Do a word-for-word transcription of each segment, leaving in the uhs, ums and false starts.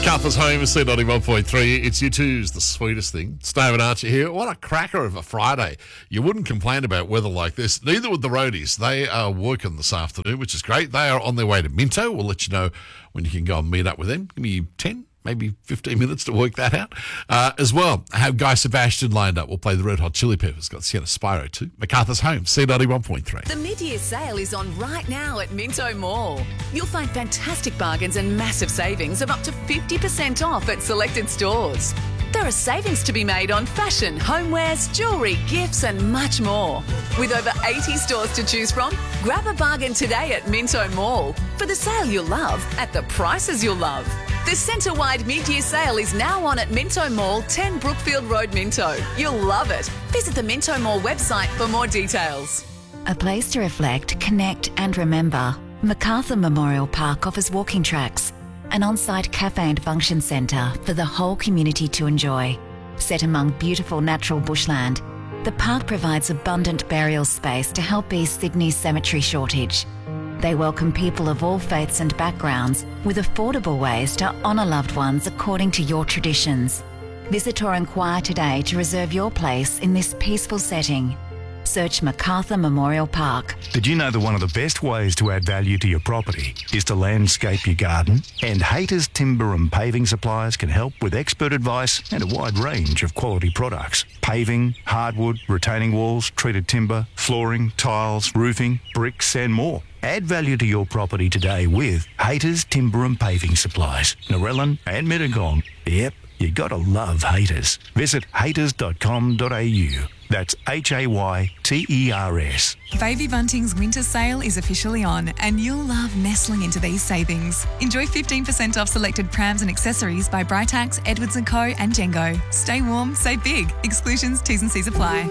MacArthur's Home, C ninety-one point three. It's U two's The Sweetest Thing. Steve and Archie here. What a cracker of a Friday. You wouldn't complain about weather like this. Neither would the roadies. They are working this afternoon, which is great. They are on their way to Minto. We'll let you know when you can go and meet up with them. Give me ten, maybe fifteen minutes to work that out. Uh, as well, I have Guy Sebastian lined up. We'll play the Red Hot Chili Peppers. Got Sienna Spyro too. MacArthur's Home, C ninety-one point three. The mid-year sale is on right now at Minto Mall. You'll find fantastic bargains and massive savings of up to fifty percent off at selected stores. There are savings to be made on fashion, homewares, jewellery, gifts and much more. With over eighty stores to choose from, grab a bargain today at Minto Mall for the sale you'll love at the prices you'll love. The centre-wide mid-year sale is now on at Minto Mall, ten Brookfield Road, Minto. You'll love it. Visit the Minto Mall website for more details. A place to reflect, connect and remember. MacArthur Memorial Park offers walking tracks, an on-site cafe and function centre for the whole community to enjoy. Set among beautiful natural bushland, the park provides abundant burial space to help ease Sydney's cemetery shortage. They welcome people of all faiths and backgrounds with affordable ways to honour loved ones according to your traditions. Visit or inquire today to reserve your place in this peaceful setting. Search MacArthur Memorial Park. Did you know that one of the best ways to add value to your property is to landscape your garden? And Haters Timber and Paving Suppliers can help with expert advice and a wide range of quality products. Paving, hardwood, retaining walls, treated timber, flooring, tiles, roofing, bricks and more. Add value to your property today with Haters Timber and Paving Supplies, Narellan and Mittagong. Yep, you gotta love Haters. Visit haters dot com dot a u. That's H A Y T E R S. Baby Bunting's winter sale is officially on and you'll love nestling into these savings. Enjoy fifteen percent off selected prams and accessories by Britax, Edwards and Co and Jengo. Stay warm, save big. Exclusions, T's and C's apply.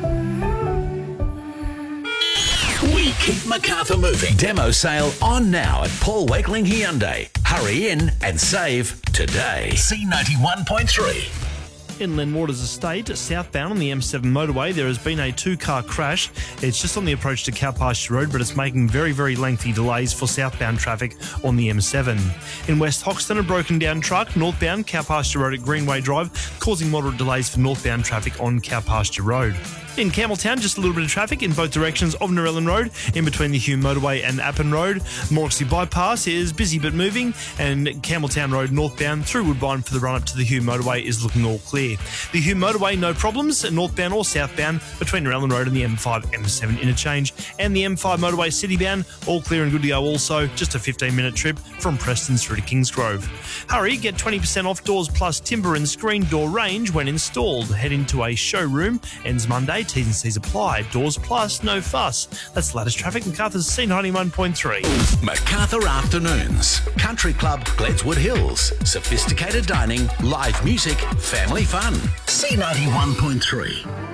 We keep MacArthur moving. Demo sale on now at Paul Wakeling Hyundai. Hurry in and save today. C ninety-one point three. In Lenwaters Estate, southbound on the M seven motorway, there has been a two-car crash. It's just on the approach to Cowpasture Road, but it's making very, very lengthy delays for southbound traffic on the M seven. In West Hoxton, a broken-down truck northbound Cowpasture Road at Greenway Drive, causing moderate delays for northbound traffic on Cowpasture Road. In Campbelltown, just a little bit of traffic in both directions of Narellan Road, in between the Hume Motorway and Appin Road. Morksey Bypass is busy but moving, and Campbelltown Road northbound through Woodbine for the run-up to the Hume Motorway is looking all clear. The Hume Motorway, no problems, northbound or southbound between Narellan Road and the M five M seven interchange, and the M five Motorway citybound, all clear and good to go also. Just a fifteen-minute trip from Preston through to Kingsgrove. Hurry, get twenty percent off Doors Plus timber and screen door range when installed. Head into a showroom, ends Monday. T's and C's apply. Doors Plus, no fuss. That's latest traffic. MacArthur's C ninety-one point three. MacArthur Afternoons. Country Club, Gledswood Hills. Sophisticated dining, live music, family fun. C ninety-one point three.